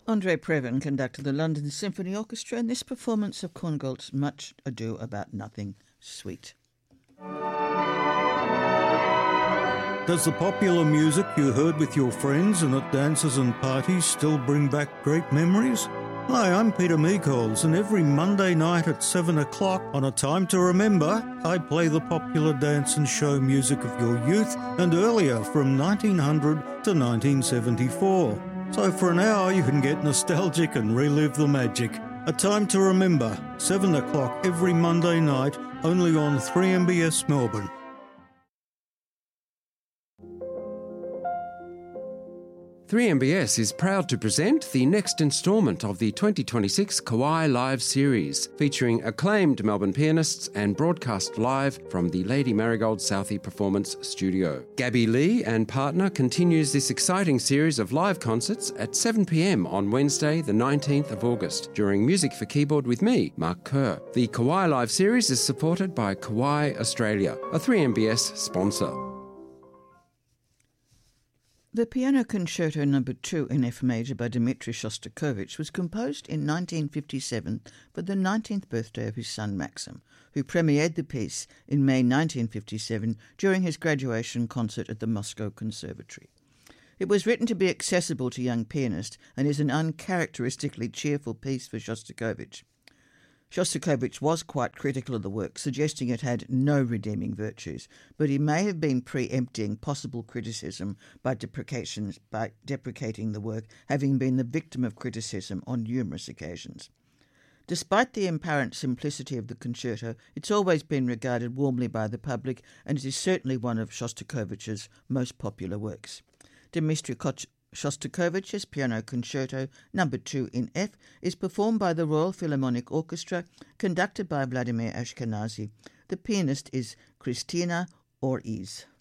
Andrei Previn conducted the London Symphony Orchestra in this performance of Korngold's Much Ado About Nothing Suite. Does the popular music you heard with your friends and at dances and parties still bring back great memories? Hi, I'm Peter Meekols, and every Monday night at 7 o'clock on A Time to Remember, I play the popular dance and show music of your youth and earlier from 1900 to 1974. So for an hour you can get nostalgic and relive the magic. A Time to Remember, 7 o'clock every Monday night, only on 3MBS Melbourne. 3MBS is proud to present the next instalment of the 2026 Kauai Live series, featuring acclaimed Melbourne pianists and broadcast live from the Lady Marigold Southey Performance Studio. Gabby Lee and partner continues this exciting series of live concerts at 7 p.m. on Wednesday, the 19th of August, during Music for Keyboard with me, Mark Kerr. The Kauai Live series is supported by Kauai Australia, a 3MBS sponsor. The Piano Concerto No. 2 in F major by Dmitri Shostakovich was composed in 1957 for the 19th birthday of his son Maxim, who premiered the piece in May 1957 during his graduation concert at the Moscow Conservatory. It was written to be accessible to young pianists and is an uncharacteristically cheerful piece for Shostakovich. Shostakovich was quite critical of the work, suggesting it had no redeeming virtues, but he may have been preempting possible criticism by deprecating the work, having been the victim of criticism on numerous occasions. Despite the apparent simplicity of the concerto, it's always been regarded warmly by the public, and it is certainly one of Shostakovich's most popular works. Dmitri Shostakovich's Piano Concerto No. 2 in F is performed by the Royal Philharmonic Orchestra, conducted by Vladimir Ashkenazy. The pianist is Kristina Oriz.